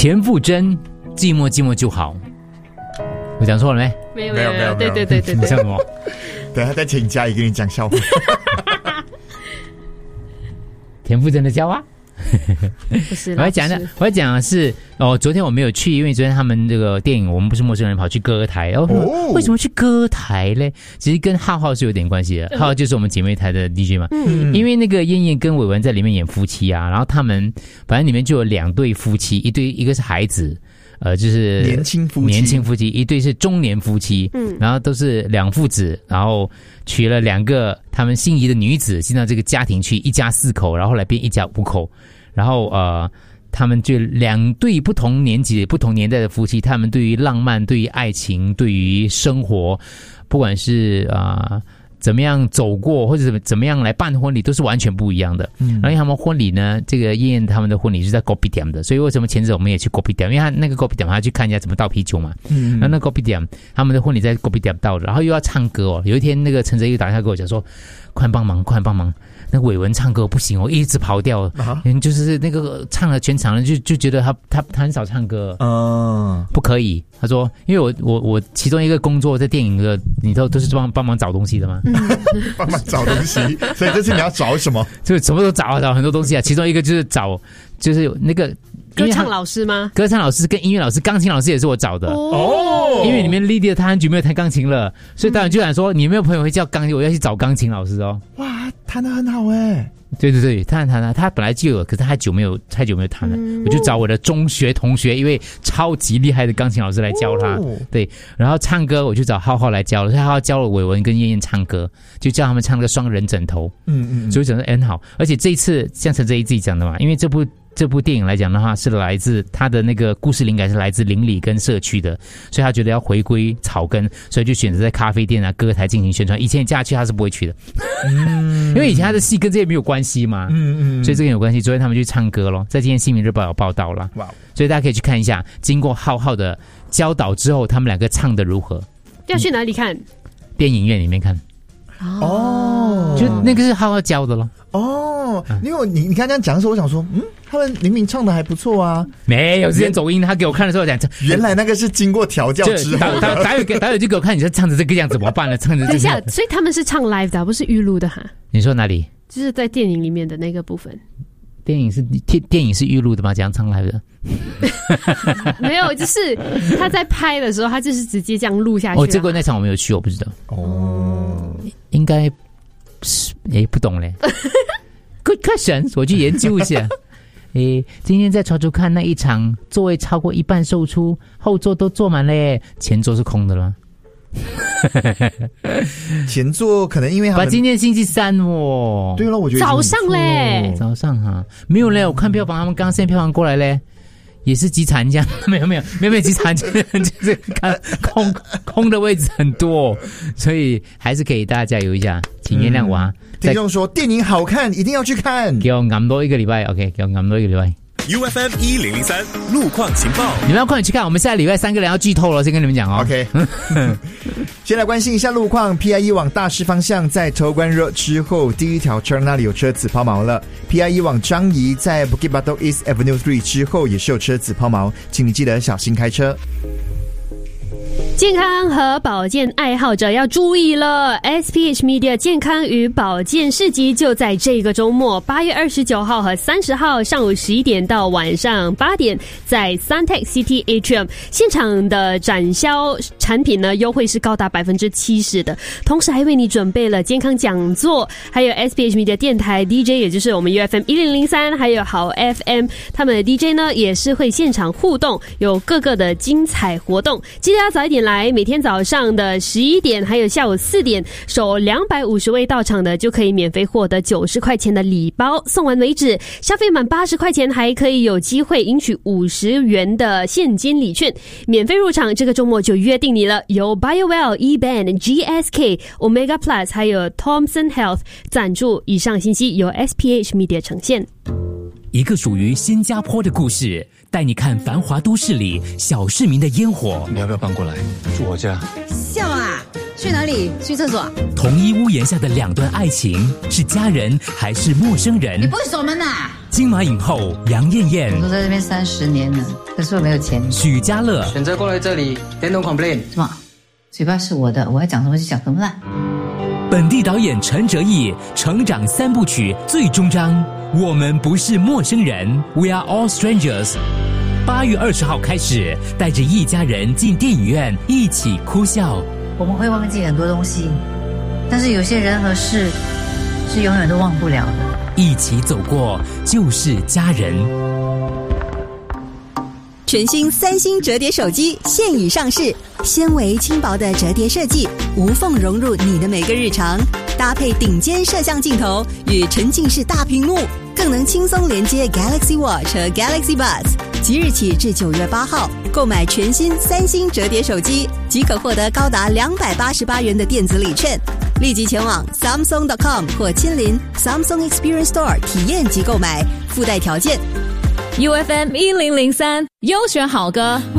田馥甄，寂寞寂寞就好。我讲错了没？ 没有，对， 你讲什么？ 等一下再请嘉怡给你讲笑话。 田馥甄的笑话。 不是， 我要讲的是昨天我没有去，因为昨天他们这个电影我们不是陌生人跑去歌台，为什么去歌台嘞？其实跟浩浩是有点关系的，浩浩就是我们姐妹台的 DJ 嘛，因为那个燕燕跟伟文在里面演夫妻啊，然后他们反正里面就有2对夫妻，一个是孩子。就是年轻夫妻， 一对是中年夫妻，然后都是2父子，然后娶了2个他们心仪的女子进到这个家庭去，一家4口，然后后来变一家5口，然后他们就2对不同年纪、不同年代的夫妻，他们对于浪漫、对于爱情、对于生活，不管是怎么样走过，或者怎么样来办婚礼，都是完全不一样的。然后因为他们婚礼呢，这个燕燕他们的婚礼是在 Kopitiam 的，所以为什么前阵我们也去 Kopitiam？ 因为他那个 Kopitiam 他要去看一下怎么倒啤酒嘛。然后那 Kopitiam 他们的婚礼在 Kopitiam 倒的，然后又要唱歌哦。有一天那个陈哲又打电话给我讲说，快帮忙！那个伟文唱歌不行哦，一直跑调，就是那个唱了全场人就觉得他很少唱歌，不可以。他说，因为我其中一个工作在电影的里头都是帮忙找东西的嘛， 帮忙找东西，所以这次你要找什么？ 就什么都找很多东西啊。其中一个就是找，就是那个歌唱老师吗？ 歌唱老师跟音乐老师、钢琴老师也是我找的哦。因为里面莉莉他很久没有弹钢琴了，所以当然就想说，你没有朋友会教钢琴，我要去找钢琴老师哦。 哇，弹得很好哎。 对，弹，他本来就有，可是他太久没有弹了，我就找我的中学同学一位超级厉害的钢琴老师来教他。对，然后唱歌我就找浩浩来教了，所以浩浩教了伟文跟燕燕唱歌，就叫他们唱那个双人枕头。所以整个很好，而且这一次像陈哲一自己讲的嘛，因为这部电影来讲的话，是来自他的那个故事灵感是来自邻里跟社区的，所以他觉得要回归草根，所以就选择在咖啡店啊、歌台进行宣传。以前叫他去他是不会去的，因为以前他的戏跟这些没有关系嘛，所以这个有关系。昨天他们去唱歌咯，在今天《新民日报》有报道了，所以大家可以去看一下，经过浩浩的教导之后，他们2个唱的如何？ 要去哪里看？ 电影院里面看。就那个是浩浩教的咯。 因为你刚刚讲的时候，我想说，他们明明唱的还不错啊。 没有之前走音，他给我看的时候讲， 原来那个是经过调教之后。 打有就给我看，你说唱着这个样子怎么办呢？唱着这个。 等一下，所以他们是唱 live 的，不是预录的哈？ 你说哪里？ 就是在电影里面的那个部分。 电影是预录的吗？这样唱 live 的？ 没有，就是他在拍的时候，他就是直接这样录下去。 这个那场我没有去，我不知道。应该是不懂嘞。Good question， 我去研究一下。今天在潮州看那一场，座位超过一半售出，后座都坐满了耶，前座是空的了。 前座可能因为他们今天星期3哦。 对了，我觉得早上嘞， 早上哈没有嘞，我看票房他们刚现票房过来嘞。也是集残这样，没有集残，就是看空的位置很多，所以还是可以大家加油一下，请原谅我啊。 听众说电影好看，一定要去看， 给我按多1个礼拜 ，OK， 给我按多1个礼拜。 UFM 1003路况情报， 你们要快点去看，我们现在礼拜3个人要剧透了，先跟你们讲哦。 OK， 先来关心一下路况。PIE 往大市方向在头关 Road 之后，第一条车那里有车子抛锚了。PIE 往樟宜在 Bukit Batok East Avenue 3之后也是有车子抛锚，请你记得小心开车。 健康和保健爱好者要注意了 ！SPH Media 健康与保健市集就在这个周末，8月29号和30号上午11点到晚上8点，在 Suntec City Atrium 现场的展销产品呢，优惠是高达 70% 的，同时还为你准备了健康讲座，还有 SPH Media 电台 DJ， 也就是我们 UFM 1003，还有好 FM， 他们的 DJ 呢也是会现场互动，有各个的精彩活动，记得要早一点来，每天早上的11点还有下午4点，首250位到场的就可以免费获得90块钱的礼包，送完为止，消费满80块钱还可以有机会赢取50元的现金礼券，免费入场，这个周末就约定你了，由 BioWell、eBand、GSK、Omega Plus 还有 Thomson Health 赞助，以上信息由 SPH Media 呈现。 一个属于新加坡的故事，带你看繁华都市里小市民的烟火。 你要不要搬过来住我家？ 笑啊！去哪里？去厕所？ 同一屋檐下的2段爱情，是家人还是陌生人？ 你不会锁门啊？ 金马影后杨艳艳， 我都在这边30年了，可是我没有钱。 许家乐， 选择过来这里，Then don't complain。 什么？嘴巴是我的，我要讲什么就讲什么啦。 本地导演陈哲艺成长3部曲最终章，我们不是陌生人 ，We are all strangers。8月20号开始，带着一家人进电影院一起哭笑。 我们会忘记很多东西，但是有些人和事是永远都忘不了的。 一起走过就是家人。 全新3星折叠手机现已上市，纤维轻薄的折叠设计，无缝融入你的每个日常，搭配顶尖摄像镜头与沉浸式大屏幕，更能轻松连接 Galaxy Watch 和 Galaxy Buds。即日起至9月8号，购买全新3星折叠手机，即可获得高达288元的电子礼券。立即前往 Samsung.com 或亲临 Samsung Experience Store 体验及购买，附带条件。 UFM 1003优选好歌。